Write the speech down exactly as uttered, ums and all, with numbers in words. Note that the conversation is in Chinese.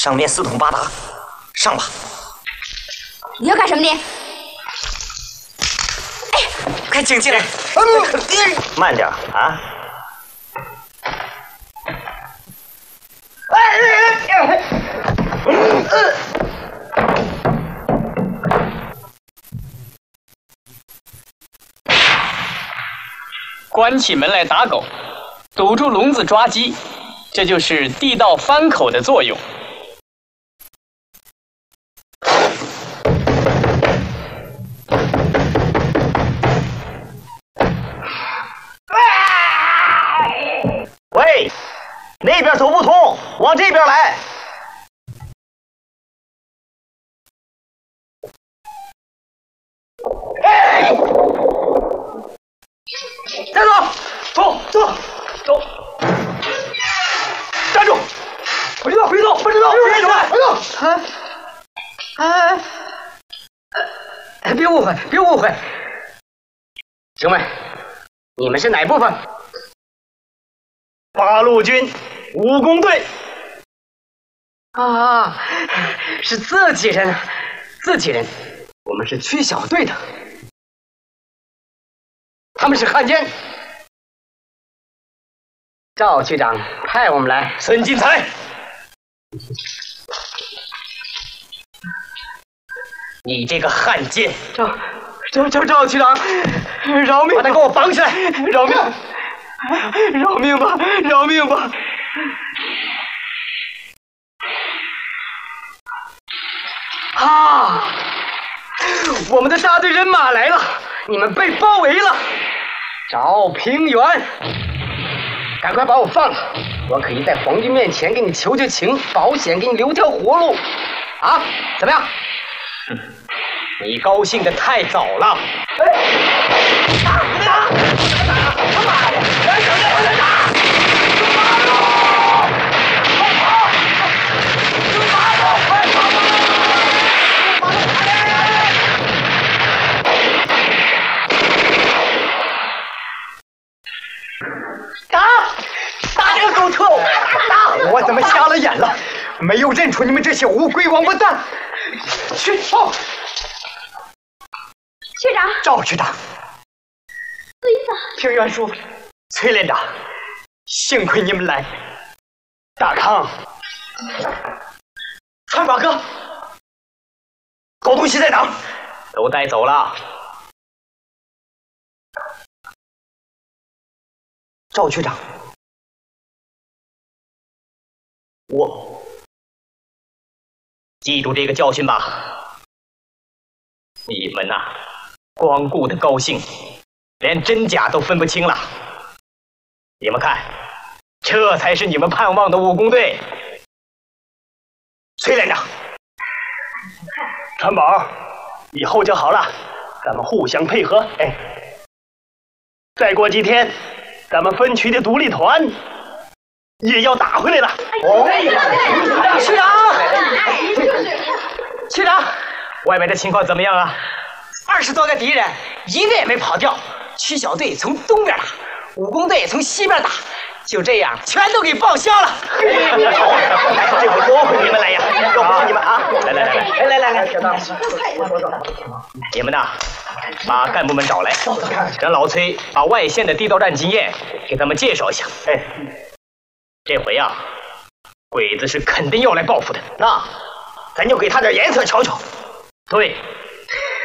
上面四通八达，上吧。 你要干什么你？哎， 快请进来。慢点啊！哎哎哎！ 关起门来打狗，堵住笼子抓鸡，这就是地道翻口的作用。 喂，那边走不通，往这边来。哎！站住！走走走！站住！不知道，不知道，不知道！别动！别动！ 啊！哎哎！别误会，别误会，兄们，你们是哪部分？ 八路军武工队。 啊，是自己人，自己人。我们是区小队的，他们是汉奸。赵区长派我们来。 孙金才，你这个汉奸！ 赵赵赵赵区长，饶命！ 把他给我绑起来！ 饶命！饶命吧！饶命吧！啊！我们的大队人马来了，你们被包围了。赵平原，赶快把我放了，我可以在皇军面前给你求求情，保险给你留条活路。啊，怎么样？ 嗯，你高兴的太早了。 哎，打打打！他妈的！来人来人打！ 我怎么瞎了眼了？没有认出你们这些乌龟王八蛋！去报！ 区长， 赵区长， 孙子， 平原叔，崔连长，幸亏你们来。大康，川宝哥，狗东西在哪？都带走了。赵区长。我记住这个教训吧！你们呐、啊，光顾的高兴，连真假都分不清了。你们看，这才是你们盼望的武工队。崔连长，川宝，以后就好了，咱们互相配合。哎，再过几天，咱们分区的独立团也要打回来了。哦，区长，区长，外面的情况怎么样啊？ 二十多个敌人，一个也没跑掉。区小队从东边打，武工队从西边打，就这样全都给报销了。 这回多亏你们来呀，要不是你们啊！来来来来来来来，你们呐，把干部们找来，让老崔把外线的地道战经验给咱们介绍一下。哎，这回呀、啊，鬼子是肯定要来报复的，那咱就给他点颜色瞧瞧。对，